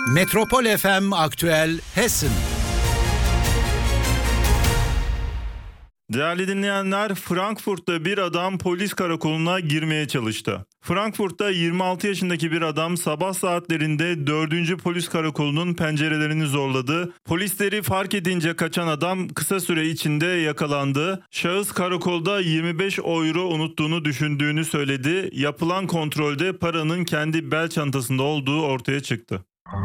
Metropol FM Aktüel Hessen. Değerli dinleyenler, Frankfurt'ta bir adam polis karakoluna girmeye çalıştı. Frankfurt'ta 26 yaşındaki bir adam sabah saatlerinde 4. polis karakolunun pencerelerini zorladı. Polisleri fark edince kaçan adam kısa süre içinde yakalandı. Şahıs karakolda 25 euro unuttuğunu düşündüğünü söyledi. Yapılan kontrolde paranın kendi bel çantasında olduğu ortaya çıktı.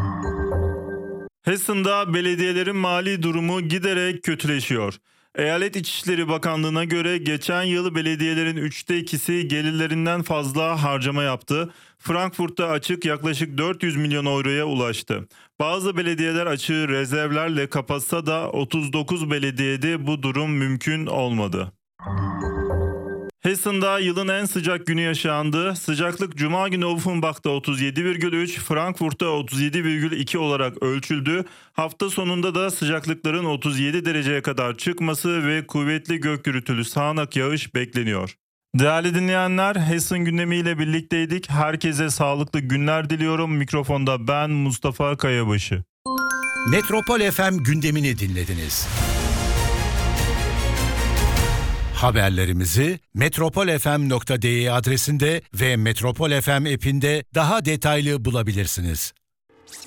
Hessen'da belediyelerin mali durumu giderek kötüleşiyor. Eyalet İçişleri Bakanlığı'na göre geçen yıl belediyelerin 2/3'ü gelirlerinden fazla harcama yaptı. Frankfurt'ta açık yaklaşık 400 milyon euroya ulaştı. Bazı belediyeler açığı rezervlerle kapatsa da 39 belediyede bu durum mümkün olmadı. Hessen'da yılın en sıcak günü yaşandı. Sıcaklık Cuma günü Offenbach'ta 37,3, Frankfurt'ta 37,2 olarak ölçüldü. Hafta sonunda da sıcaklıkların 37 dereceye kadar çıkması ve kuvvetli gök gürültülü sağanak yağış bekleniyor. Değerli dinleyenler, Hessen gündemiyle birlikteydik. Herkese sağlıklı günler diliyorum. Mikrofonda ben Mustafa Kayabaşı. Metropol FM gündemini dinlediniz. Haberlerimizi metropolfm.de adresinde ve Metropol FM app'inde daha detaylı bulabilirsiniz.